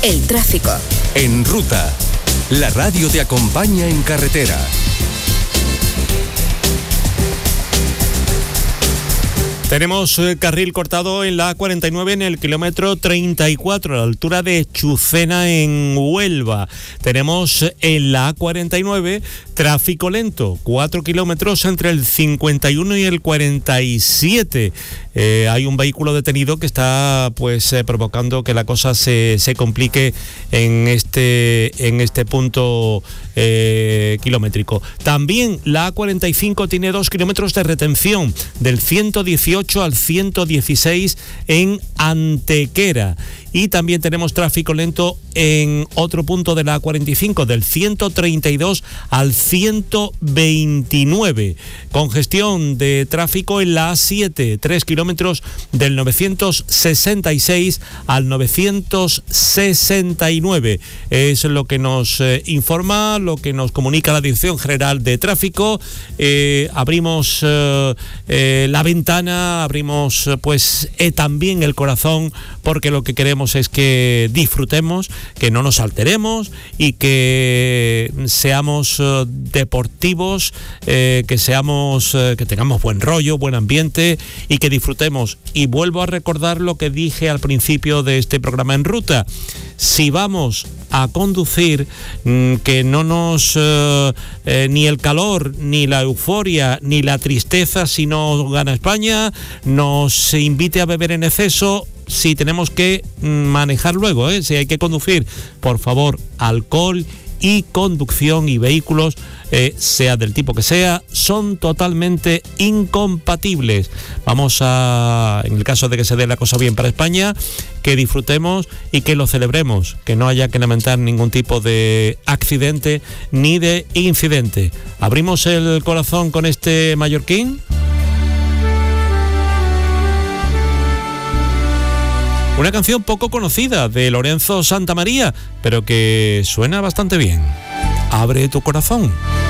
El tráfico. En Ruta, la radio te acompaña en carretera. Tenemos carril cortado en la A49 en el kilómetro 34, a la altura de Chucena en Huelva. Tenemos en la A49 tráfico lento, 4 kilómetros entre el 51 y el 47. Hay un vehículo detenido que está provocando que la cosa se complique en este punto kilométrico. También la A45 tiene 2 kilómetros de retención del 118 al 116 en Antequera. Y también tenemos tráfico lento en otro punto de la A45, del 132 al 129. Congestión de tráfico en la A7, 3 kilómetros del 966 al 969. Es lo que nos informa, lo que nos comunica la Dirección General de Tráfico. Abrimos la ventana, abrimos también el corazón, porque lo que queremos es que disfrutemos, que no nos alteremos y que seamos deportivos, que tengamos buen rollo, buen ambiente y que disfrutemos. Y vuelvo a recordar lo que dije al principio de este programa En Ruta. Si vamos a conducir, que no nos ni el calor, ni la euforia, ni la tristeza si no gana España, nos invite a beber en exceso. Si tenemos que manejar luego, si hay que conducir, por favor, alcohol y conducción y vehículos, sea del tipo que sea, son totalmente incompatibles. Vamos a, en el caso de que se dé la cosa bien para España, que disfrutemos y que lo celebremos, que no haya que lamentar ningún tipo de accidente ni de incidente. Abrimos el corazón con este mallorquín. Una canción poco conocida de Lorenzo Santamaría, pero que suena bastante bien. Abre tu corazón.